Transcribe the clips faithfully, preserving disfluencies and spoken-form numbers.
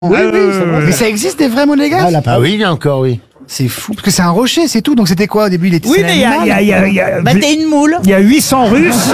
Oui, oui, c'est vrai. Mais ça existe des vrais monégasques? Ah, la Ah oui, il y a encore, oui. C'est fou, parce que c'est un rocher, c'est tout. Donc c'était quoi au début? Il était Oui, c'est mais il y a, l'animal. il y a, il y a, il y a- Bah, t'es une moule. il y a huit cents Russes.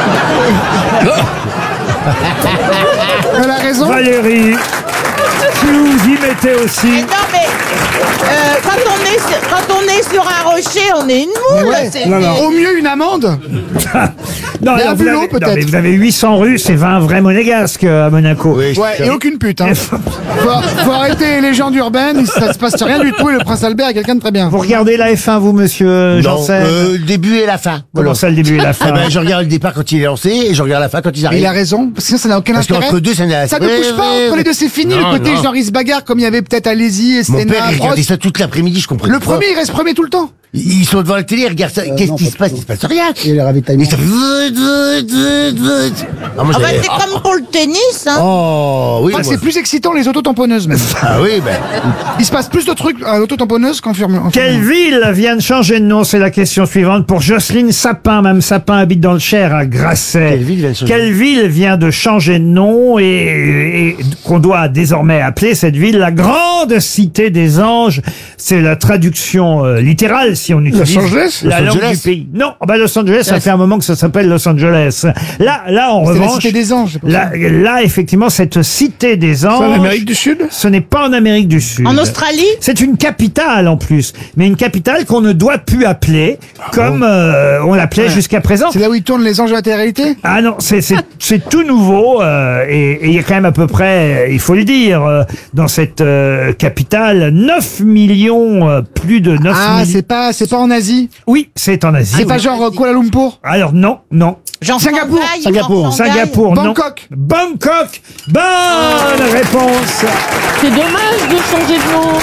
Elle a raison. Valérie, si vous y mettez Mais aussi. non, mais euh, quand, on est sur, quand on est sur un rocher, on est une Mais moule. ouais. c'est- Non, non. c'est- Au mieux une amende. Non, Il y a alors, un vous bulot, avez, non, peut-être. mais vous avez huit cents Russes et vingt vrais monégasques euh, à Monaco. Oui, Ouais, et aucune pute. Hein. faut, faut arrêter les légendes urbaines. Ça se passe rien du tout. Et le prince Albert est quelqu'un de très bien. Vous regardez la F un, vous, monsieur Non, Janssen euh, le début et la fin. Comment Voilà. ça, le début et la fin Ah ben, je regarde le départ quand il est lancé et je regarde la fin quand ils Mais arrivent. il a raison, parce que sinon ça n'a aucun Parce intérêt. qu'entre deux, ça n'a- Ça ne Ouais, touche pas, ouais, entre les ouais. deux c'est fini. Non, le côté non. genre il se bagarre comme il y avait peut-être Alési et Mon Stena, père, il Brock. regardait ça toute l'après-midi, je comprends Le premier il reste premier tout le temps. Ils sont devant la télé, ils regardent ça. Qu'est-ce non, qui pas se passe? trop. Il se passe rien. Et les ravitaillements. Et ça fait... zut, zut, zut, zut. Ah, moi, Ah bah, j'avais- c'est comme pour le tennis, hein. Oh, oui. Enfin, moi- c'est plus excitant les autotamponneuses même. Ah oui, ben. Il se passe plus de trucs à l'autotamponneuse qu'en firme. Quelle ville vient de changer de nom? C'est la question suivante pour Jocelyne Sapin. Mme Sapin habite dans le Cher à Grasset. Quelle ville vient de changer Quelle ville vient de changer de nom et, et qu'on doit désormais appeler cette ville la Grande Cité des Anges? C'est la traduction euh, littérale si on utilise Angeles la Los langue Angeles du pays. Non, bah Los Angeles, ça fait un moment que ça s'appelle Los Angeles. Là, là en C'est la revanche, cité des anges. c'est pour là, ça. là, effectivement, cette Cité des Anges. du Sud. Ce n'est pas en Amérique du Sud. En Australie. C'est une capitale en plus, mais une capitale qu'on ne doit plus appeler comme euh, on l'appelait jusqu'à présent. C'est là où ils tournent les anges de la télé-réalité. Ah non, c'est c'est c'est tout nouveau euh, et et il y a quand même à peu près, il faut le dire, euh, dans cette euh, capitale, neuf millions, euh, plus de neuf Ah, millions. c'est pas, c'est pas en Asie. Oui, c'est en Asie. C'est pas oui. genre euh, Kuala Lumpur. Alors non, non. Jean Singapour, Shanghai, Singapour. Jean Shanghai. Singapour, non. Bangkok. Bangkok. Bonne réponse. C'est dommage de changer de nom.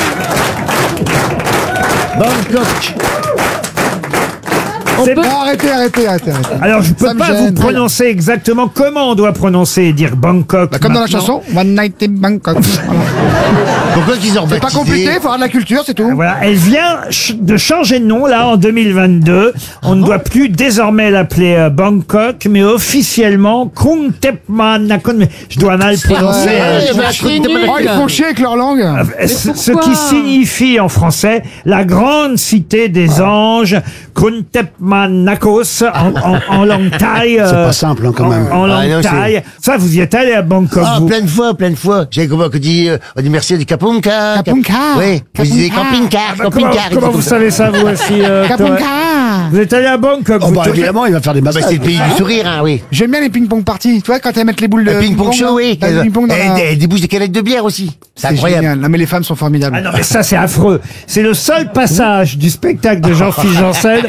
Bangkok. C'est- Non, arrêtez, arrêtez, arrêtez, arrêtez. Alors je peux Ça me pas gêne. vous prononcer exactement comment on doit prononcer et dire Bangkok. Bah, comme dans la maintenant. chanson, One Night in Bangkok. Voilà. Pourquoi qu'ils ont C'est pas rebaptisé compliqué, faut avoir de la culture, c'est tout. Voilà, elle vient ch- de changer de nom là en deux mille vingt-deux. On ne doit plus désormais l'appeler euh, Bangkok, mais officiellement Krung Thep Man Nakhon. Mais je dois mal prononcer. Ouais, euh, Eh ben, c'est nul. Oh, ils font chier avec leur langue. euh, ce, ce pourquoi qui signifie en français la grande cité des anges, Krung Thep Man Nakos en, en, en langue thaï. C'est euh, pas simple, hein, quand même. En Ah, langue non, c'est- thaï. Ça, vous y êtes allé à Bangkok, Ah, vous? plein de fois, plein de fois. J'ai comment on dit, euh, on dit merci à du Kapunka. Kapunka. Oui, vous disiez Kapunka. camping-car, Ah, comment, camping-car. comment vous savez ça, vous aussi euh, Kapunka. Thomas Vous êtes allé à Bangkok, Oh, vous, bah, Thomas évidemment, il va faire des Bah, massages. c'est le pays du sourire, hein, oui. J'aime bien les ping-pong parties. Tu vois, quand elles mettent les boules de Le ping-pong show, là, oui. t'as le ping-pong dans Et la- des- des bouches de canettes de bière aussi. C'est C'est incroyable. génial. Non, mais les femmes sont formidables. Ah non, mais ça, c'est affreux. C'est le seul passage du spectacle de Jean-Philippe Janssen